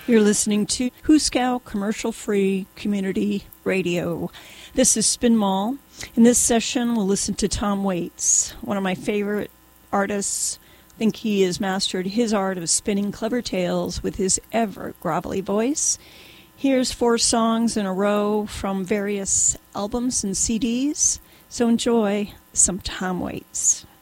You're listening to Huskow Commercial-Free Community Radio. This is Spin Mall. In this session, we'll listen to Tom Waits, one of my favorite artists. I think he has mastered his art of spinning clever tales with his ever grovelly voice. Here's 4 songs in a row from various albums and CDs. So enjoy some Tom Waits.